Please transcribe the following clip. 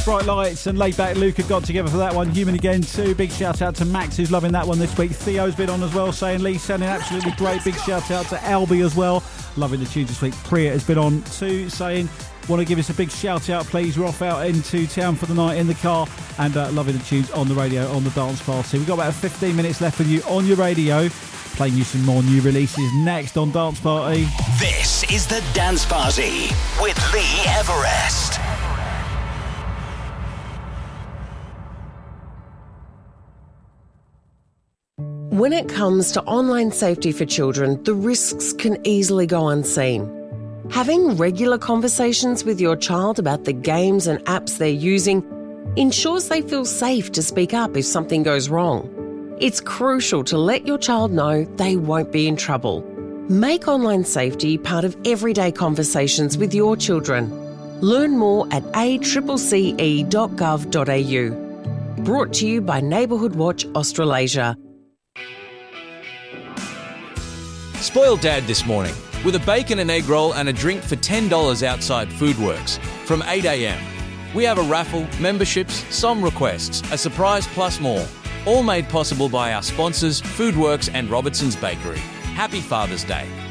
Bright Lights and Laid Back Luke have got together for that one. Human Again too. Big shout out to Max, who's loving that one this week. Theo's been on as well, saying Lee sounding absolutely great. Big shout out to Albie as well, loving the tunes this week. Priya has been on too, saying want to give us a big shout out please. We're off out into town for the night in the car, and loving the tunes on the radio on the dance party. We've got about 15 minutes left with you on your radio, playing you some more new releases next on Dance Party. This is the Dance Party with Lee Everest. When it comes to online safety for children, the risks can easily go unseen. Having regular conversations with your child about the games and apps they're using ensures they feel safe to speak up if something goes wrong. It's crucial to let your child know they won't be in trouble. Make online safety part of everyday conversations with your children. Learn more at accce.gov.au. Brought to you by Neighbourhood Watch Australasia. Spoiled Dad this morning with a bacon and egg roll and a drink for $10 outside Foodworks from 8 a.m. We have a raffle, memberships, song requests, a surprise plus more. All made possible by our sponsors Foodworks and Robertson's Bakery. Happy Father's Day.